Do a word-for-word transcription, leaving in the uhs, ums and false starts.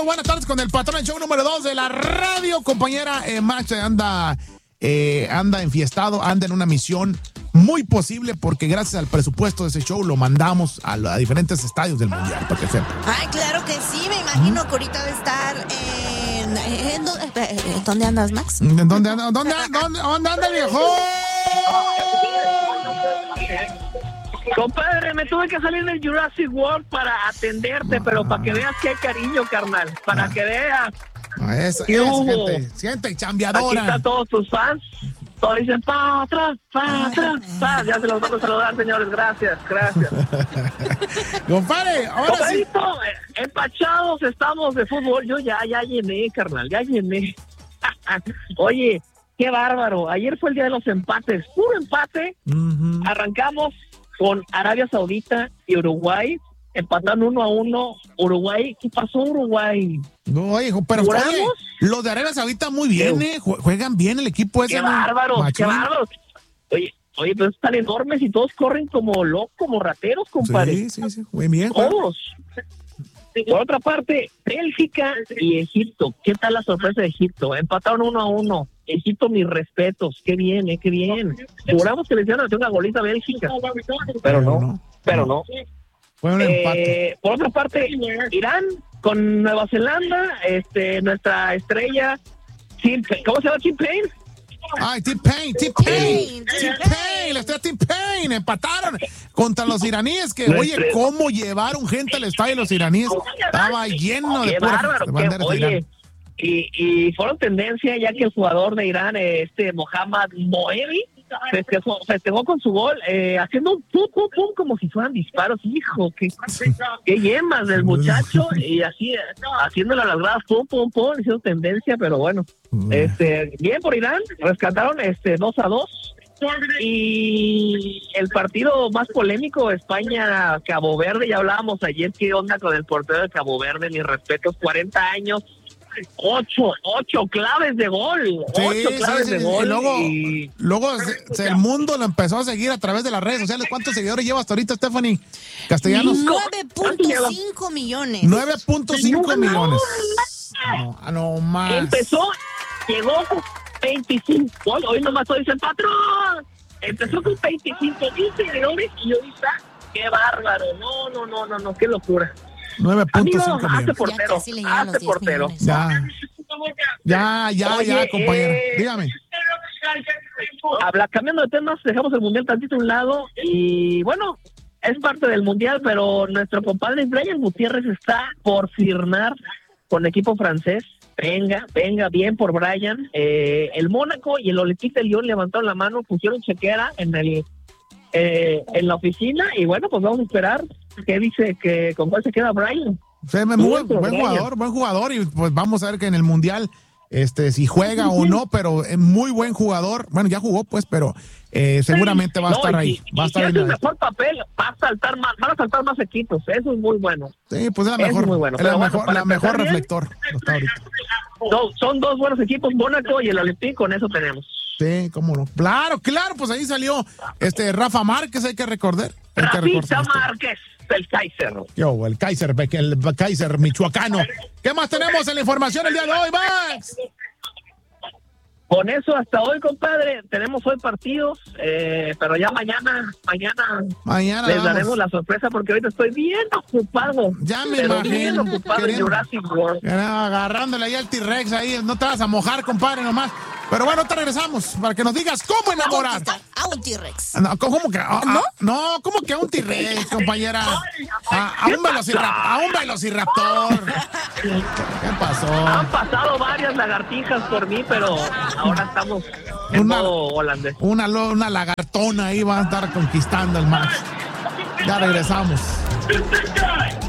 Buenas tardes con el patrón, el show número dos de la radio. Compañera, eh, Max anda, eh, anda enfiestado, anda en una misión muy posible porque gracias al presupuesto de ese show lo mandamos a, a diferentes estadios del mundial, para que sepa. Ay, claro que sí, me imagino ¿Mm? que ahorita debe estar en... en, en, en ¿Dónde andas, Max? ¿En dónde anda, dónde, dónde, dónde anda el viejo? Compadre, me tuve que salir del Jurassic World para atenderte, ah, pero para que veas qué cariño, carnal, para ah, que veas. Ah, esa, es, gente, gente chambeadora. Aquí están todos tus fans. Todos dicen, pa' atrás, pa' atrás, pa. Ya se los vamos a saludar, señores, gracias, gracias. Compadre, ahora Compadrito, sí. Empachados estamos de fútbol. Yo ya, ya llené, carnal, ya llené. Oye, qué bárbaro. Ayer fue el día de los empates, puro empate. Uh-huh. Arrancamos con Arabia Saudita y Uruguay, empataron uno a uno. Uruguay, ¿qué pasó, Uruguay? No, hijo, pero oye, los de Arabia Saudita muy bien, ¿eh? Juegan bien el equipo ese. Qué bárbaros, machín. Qué bárbaros. Oye, oye, pero están enormes y todos corren como locos, como rateros, compadre. Sí, sí, sí, muy bien. Todos. Por otra parte, Bélgica y Egipto. ¿Qué tal la sorpresa de Egipto? Empataron uno a uno. Egipto, mis respetos. Qué bien, eh, qué bien. Juramos que le hicieron una golita a Bélgica. Pero no, pero no. Fue un empate. Eh, por otra parte, Irán con Nueva Zelanda, este, nuestra estrella, Tim, ¿cómo se llama? Tim Payne. Ay, Tim Payne, Tim Payne, Tim Payne, la estrella Tim Payne, empataron contra los iraníes, que oye, cómo llevaron gente al estadio los iraníes, estaba lleno de puras banderas de Irán. Y, y fueron tendencia ya que el jugador de Irán, este Mohammad Moebi, festejó, festejó con su gol, eh, haciendo un pum, pum, pum, como si fueran disparos. Hijo, qué, qué yemas del muchacho, y así, haciéndole a las gradas, pum, pum, pum, hicieron tendencia, pero bueno, este, bien por Irán, rescataron este dos a dos. Y el partido más polémico, España-Cabo Verde, ya hablábamos ayer, qué onda con el portero de Cabo Verde, mis respetos, cuarenta años, Ocho, ocho claves de gol. Sí, ocho claves sí, sí, de gol. Y luego, y... luego se, se, el mundo lo empezó a seguir a través de las redes sociales. ¿Cuántos seguidores lleva hasta ahorita, Stephanie Castellanos? nueve punto cinco millones. nueve punto cinco millones. No, no más. Empezó, llegó con veinticinco. Hoy nomás hoy dice el patrón. Empezó con veinticinco mil seguidores y ahorita, qué bárbaro. No, no, no, no, no, qué locura. nueve punto cinco millones. Hace portero, hace portero. Ya, ya, ya, Oye, ya, compañero. Eh, Dígame. Habla, cambiando de temas, dejamos el mundial tantito a un lado y bueno, es parte del mundial, pero nuestro compadre Brian Gutiérrez está por firmar con el equipo francés. Venga, venga, bien por Brian. Eh, el Mónaco y el Olympique de Lyon levantaron la mano, pusieron chequera en el eh, en la oficina y bueno, pues vamos a esperar qué dice, que con cuál se queda Brian. Sí, muy buen, buen jugador, buen jugador y pues vamos a ver que en el mundial este si juega o no, pero es muy buen jugador. Bueno, ya jugó pues, pero eh, seguramente va a estar no, ahí. Y, va a y estar si hace el mejor papel, va a saltar más, van a saltar más equipos. Eso es muy bueno. Sí, pues es la mejor, es muy bueno. Es la bueno, mejor, la mejor reflector. Bien, no, son dos buenos equipos, Mónaco y el Olympique, con eso tenemos. Sí, cómo no. Claro, claro, pues ahí salió este Rafa Márquez, hay que recordar. Hay Rafita que recordar Márquez, el Kaiser. Yo, el Kaiser, el Kaiser michoacano. ¿Qué más tenemos en la información el día de hoy, Max? Con eso hasta hoy, compadre, tenemos hoy partidos, eh, pero ya mañana, mañana, mañana les vamos. daremos la sorpresa porque ahorita estoy bien ocupado. Ya me pero imagino. Bien ocupado en Jurassic World. Agarrándole ahí al T-Rex ahí, no te vas a mojar, compadre, nomás. Pero bueno, te regresamos para que nos digas cómo enamorar. A un T-Rex. No, ¿cómo que? A, ¿No? A, no, ¿cómo que a un T-Rex, compañera? A, a, un velociraptor, a un velociraptor. ¿Qué pasó? Han pasado varias lagartijas por mí, pero ahora estamos en una, modo holandés. Una, una lagartona ahí va a estar conquistando el Max. Ya regresamos.